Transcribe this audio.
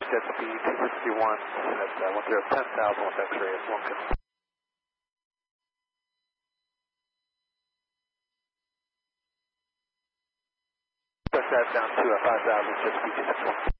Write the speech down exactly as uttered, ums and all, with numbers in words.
jet speed two sixty-one at uh, one zero ten thousand with X-ray at one fifty. Push that down to uh, five thousand, jet speed two sixty-one.